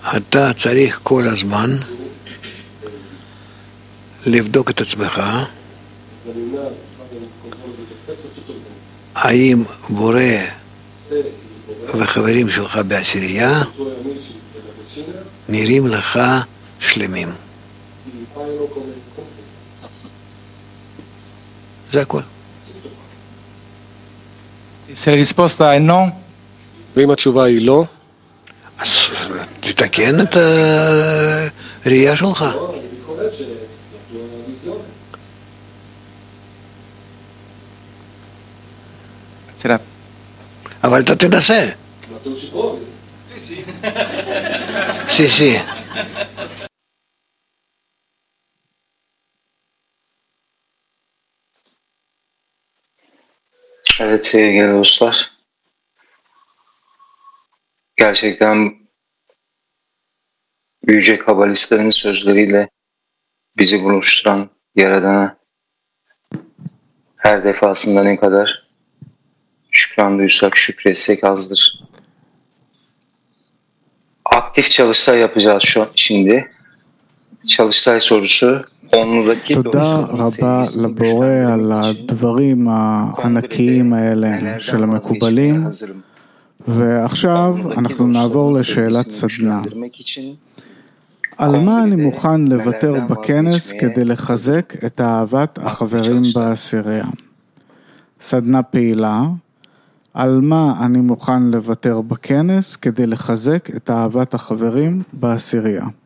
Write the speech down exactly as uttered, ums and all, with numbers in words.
אתה צריך כל הזמן לבדוק את עצמך, האם בורא וחברים שלך בעשירייה נראים לך שלמים. זה הכל. Se la risposta è no? ואם התשובה היא לא, אז תתקן את הראייה שלך. אבל אתה תנסה. סי סי. Evet sevgili dostlar, gerçekten Yüce Kabalistlerin sözleriyle bizi buluşturan Yaradan'a her defasında ne kadar şükran duysak, şükretsek azdır. Aktif çalıştay yapacağız şu şimdi. çalıştay sorusu תודה רבה לבורא על הדברים הענקיים האלה של המקובלים, ועכשיו אנחנו נעבור לשאלת סדנה. על מה אני מוכן לוותר בכנס כדי לחזק את אהבת החברים בעשירייה? סדנה פעילה, על מה אני מוכן לוותר בכנס כדי לחזק את אהבת החברים בעשירייה?